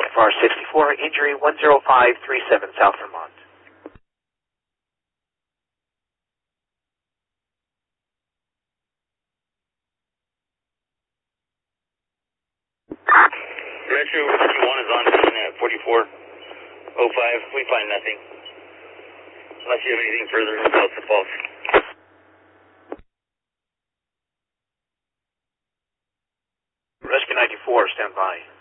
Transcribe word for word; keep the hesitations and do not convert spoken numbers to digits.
F R sixty-four, injury one zero five three seven, South Vermont. Retro one is on scene at forty-four oh five. We find nothing. Unless you have anything further about the pulse. Rescue ninety-four, stand by.